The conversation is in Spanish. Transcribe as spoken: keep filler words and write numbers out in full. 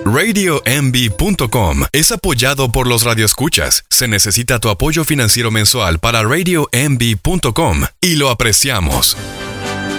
radio envy punto com es apoyado por los radioescuchas. Se necesita tu apoyo financiero mensual para radio envy punto com y lo apreciamos.